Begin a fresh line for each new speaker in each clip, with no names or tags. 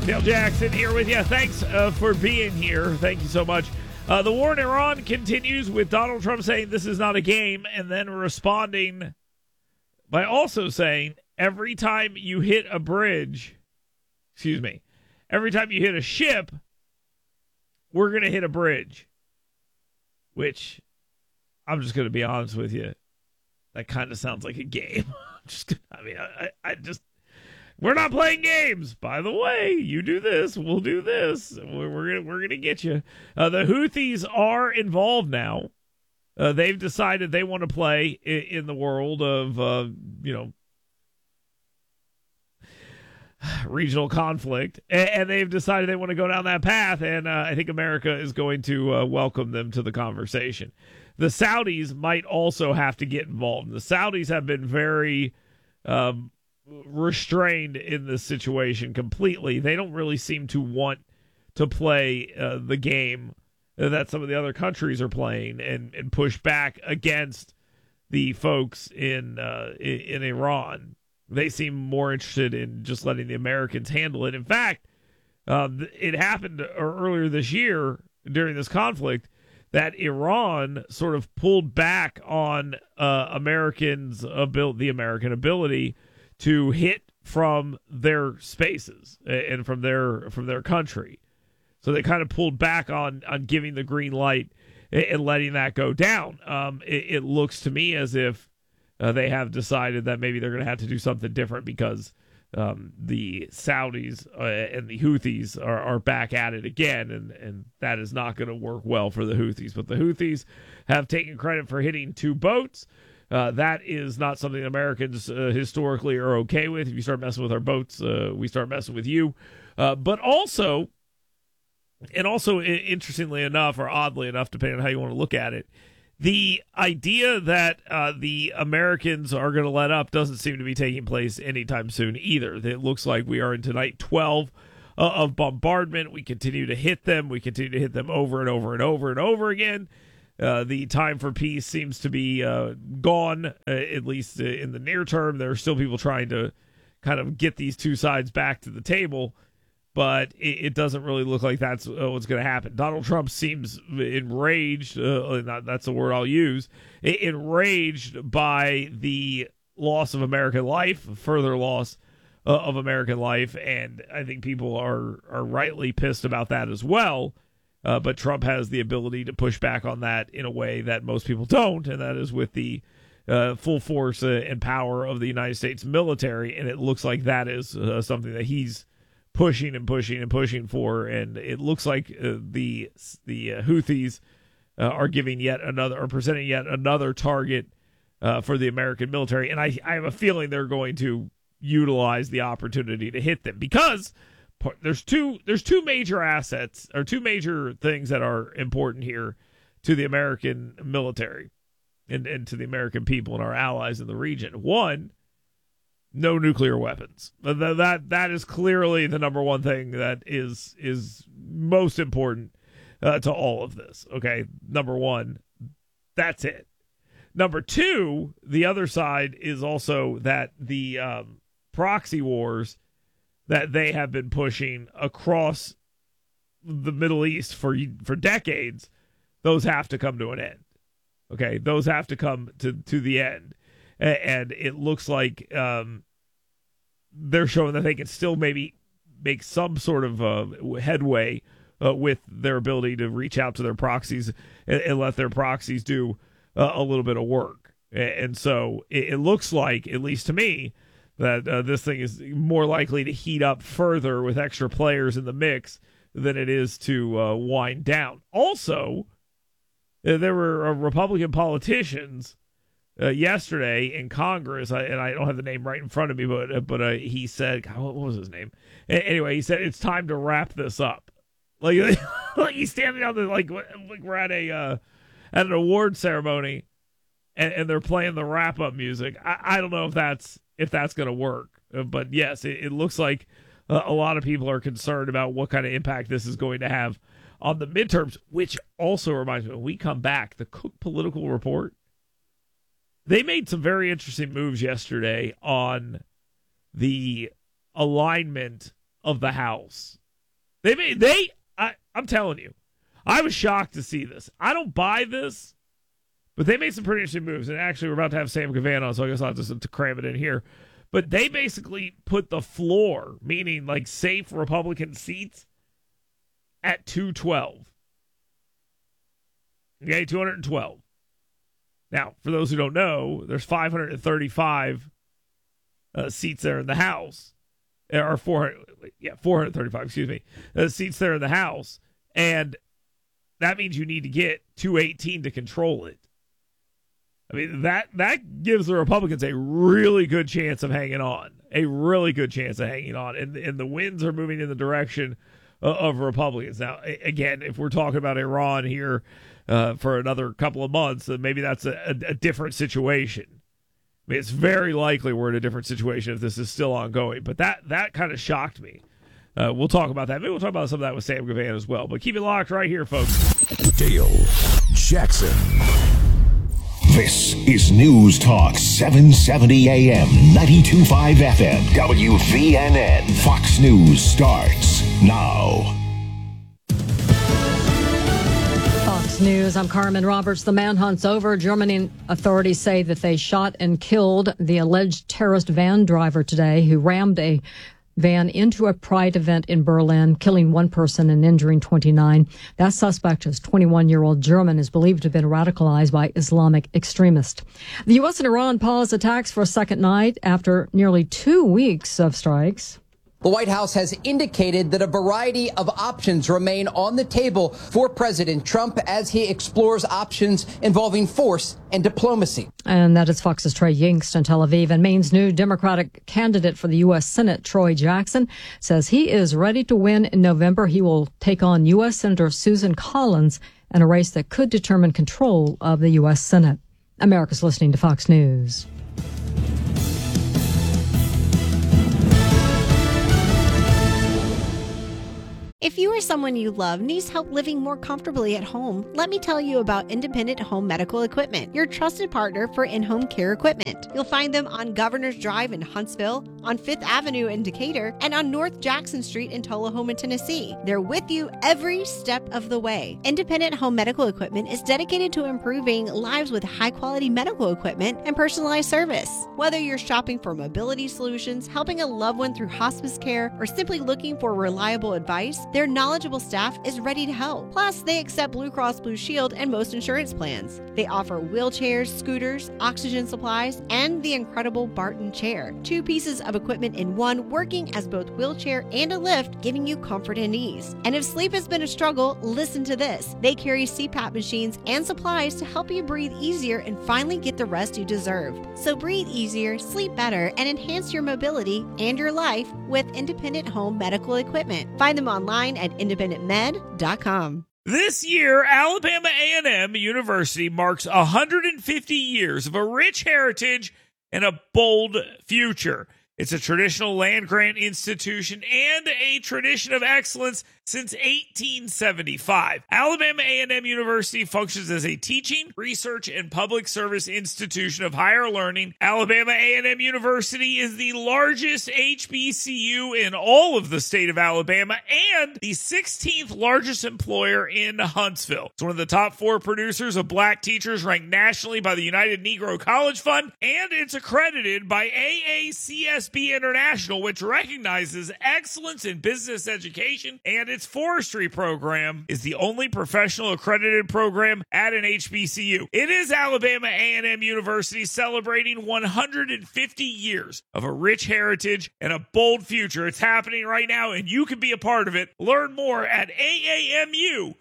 Dale Jackson here with you. Thanks for being here. Thank you so much. The war in Iran continues with Donald Trump saying this is not a game and then responding by also saying every time you hit a bridge, every time you hit a ship, we're going to hit a bridge. Which, I'm just going to be honest with you, that kind of sounds like a game. We're not playing games. By the way, you do this, we'll do this. We're gonna get you. The Houthis are involved now. They've decided they want to play in the world of regional conflict, and they've decided they want to go down that path. And I think America is going to welcome them to the conversation. The Saudis might also have to get involved. The Saudis have been very restrained in this situation completely. They don't really seem to want to play the game that some of the other countries are playing and push back against the folks in Iran. They seem more interested in just letting the Americans handle it. In fact, it happened earlier this year during this conflict that Iran sort of pulled back on the American ability to hit from their spaces and from their country. So they kind of pulled back on giving the green light and letting that go down. It looks to me as if they have decided that maybe they're going to have to do something different because the Saudis and the Houthis are back at it again, and that is not going to work well for the Houthis. But the Houthis have taken credit for hitting 2 boats. That is not something Americans historically are okay with. If you start messing with our boats, we start messing with you. But also, interestingly enough, or oddly enough, depending on how you want to look at it, the idea that the Americans are going to let up doesn't seem to be taking place anytime soon either. It looks like we are into night 12 of bombardment. We continue to hit them. We continue to hit them over and over and over and over again. The time for peace seems to be gone, at least in the near term. There are still people trying to kind of get these two sides back to the table, but it doesn't really look like that's what's going to happen. Donald Trump seems enraged, that's the word I'll use, enraged by the loss of American life, further loss of American life, and I think people are rightly pissed about that as well. But Trump has the ability to push back on that in a way that most people don't, and that is with the full force and power of the United States military, and it looks like that is something that he's pushing and pushing and pushing for, and it looks like the Houthis are presenting yet another target for the American military, and I have a feeling they're going to utilize the opportunity to hit them because there's two major assets or two major things that are important here to the American military and to the American people and our allies in the region. One, no nuclear weapons. That is clearly the number one thing that is most important to all of this. Okay, number one, that's it. Number two, the other side is also that the proxy wars that they have been pushing across the Middle East for decades, those have to come to an end. Okay, those have to come to the end. And it looks like they're showing that they can still maybe make some sort of headway with their ability to reach out to their proxies and let their proxies do a little bit of work. And so it looks like, at least to me, that this thing is more likely to heat up further with extra players in the mix than it is to wind down. Also, there were Republican politicians yesterday in Congress, and I don't have the name right in front of me, but he said, God, what was his name? Anyway, he said it's time to wrap this up. Like he's standing on the like we're at an award ceremony, and they're playing the wrap up music. I don't know if that's going to work, but yes, it looks like a lot of people are concerned about what kind of impact this is going to have on the midterms, which also reminds me, when we come back, the Cook Political Report, they made some very interesting moves yesterday on the alignment of the House. I'm telling you, I was shocked to see this. I don't buy this, but they made some pretty interesting moves. And actually, we're about to have Sam Gavan on, so I guess I'll have to cram it in here. But they basically put the floor, meaning like safe Republican seats, at 212. Okay, 212. Now, for those who don't know, there's 535 seats there in the House. Or 435, excuse me. Seats there in the House. And that means you need to get 218 to control it. I mean, that gives the Republicans a really good chance of hanging on. A really good chance of hanging on. And the winds are moving in the direction of Republicans. Now, again, if we're talking about Iran here for another couple of months, then maybe that's a different situation. I mean, it's very likely we're in a different situation if this is still ongoing. But that kind of shocked me. We'll talk about that. Maybe we'll talk about some of that with Sam Gavan as well. But keep it locked right here, folks.
Dale Jackson. This is News Talk 770 AM, 92.5 FM, WVNN. Fox News starts now.
Fox News, I'm Carmen Roberts. The manhunt's over. German authorities say that they shot and killed the alleged terrorist van driver today who rammed a van into a pride event in Berlin, killing one person and injuring 29. That suspect is 21-year-old German, is believed to have been radicalized by Islamic extremists. The U.S. and Iran paused attacks for a second night after nearly 2 weeks of strikes.
The White House has indicated that a variety of options remain on the table for President Trump as he explores options involving force and diplomacy.
And that is Fox's Trey Yingst in Tel Aviv. And Maine's new Democratic candidate for the U.S. Senate, Troy Jackson, says he is ready to win in November. He will take on U.S. Senator Susan Collins in a race that could determine control of the U.S. Senate. America's listening to Fox News.
If you or someone you love needs help living more comfortably at home, let me tell you about Independent Home Medical Equipment, your trusted partner for in-home care equipment. You'll find them on Governor's Drive in Huntsville, on 5th Avenue in Decatur, and on North Jackson Street in Tullahoma, Tennessee. They're with you every step of the way. Independent Home Medical Equipment is dedicated to improving lives with high-quality medical equipment and personalized service. Whether you're shopping for mobility solutions, helping a loved one through hospice care, or simply looking for reliable advice, their knowledgeable staff is ready to help. Plus, they accept Blue Cross Blue Shield and most insurance plans. They offer wheelchairs, scooters, oxygen supplies, and the incredible Barton chair. 2 pieces of equipment in one, working as both wheelchair and a lift, giving you comfort and ease. And if sleep has been a struggle, listen to this. They carry CPAP machines and supplies to help you breathe easier and finally get the rest you deserve. So breathe easier, sleep better, and enhance your mobility and your life with Independent Home Medical Equipment. Find them online at independentmed.com.
This year, Alabama A&M University marks 150 years of a rich heritage and a bold future. It's a traditional land-grant institution and a tradition of excellence since 1875. Alabama A&M University functions as a teaching, research, and public service institution of higher learning. Alabama A&M University is the largest HBCU in all of the state of Alabama and the 16th largest employer in Huntsville. It's one of the top 4 producers of black teachers ranked nationally by the United Negro College Fund, and it's accredited by AACSB International, which recognizes excellence in business education, and its forestry program is the only professional accredited program at an HBCU. It is Alabama A&M University celebrating 150 years of a rich heritage and a bold future. It's happening right now, and you can be a part of it. Learn more at aamu.edu.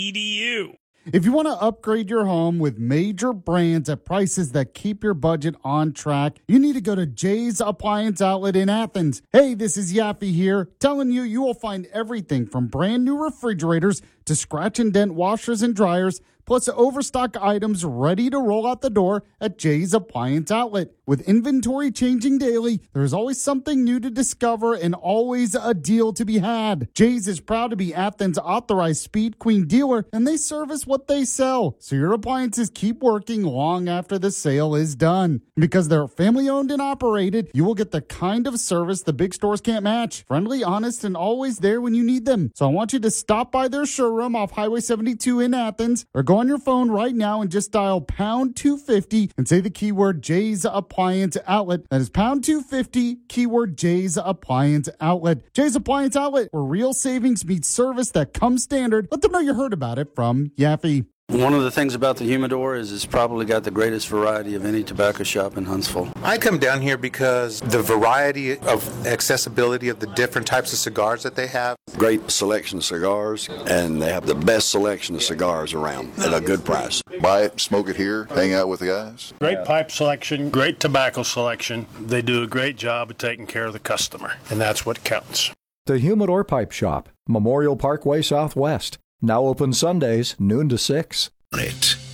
If you want to upgrade your home with major brands at prices that keep your budget on track, you need to go to Jay's Appliance Outlet in Athens. Hey, this is Yaffe here, telling you will find everything from brand new refrigerators to scratch and dent washers and dryers, plus overstock items ready to roll out the door at Jay's Appliance Outlet. With inventory changing daily, there's always something new to discover and always a deal to be had. Jay's is proud to be Athens' authorized Speed Queen dealer, and they service what they sell, so your appliances keep working long after the sale is done. Because they're family owned and operated, you will get the kind of service the big stores can't match. Friendly, honest, and always there when you need them. So I want you to stop by their showroom off Highway 72 in Athens, or go on your phone right now and just dial pound 250 and say the keyword Jay's Appliance Outlet. That is pound 250, keyword Jay's Appliance Outlet. Jay's Appliance Outlet, where real savings meets service that comes standard. Let them know you heard about it from Yaffe.
One of the things about the Humidor is it's probably got the greatest variety of any tobacco shop in Huntsville.
I come down here because the variety of accessibility of the different types of cigars that they have.
Great selection of cigars, and they have the best selection of cigars around at a good price.
Buy it, smoke it here, hang out with the guys.
Great pipe selection, great tobacco selection. They do a great job of taking care of the customer, and that's what counts.
The Humidor Pipe Shop, Memorial Parkway Southwest. Now open Sundays, noon to 6.
It.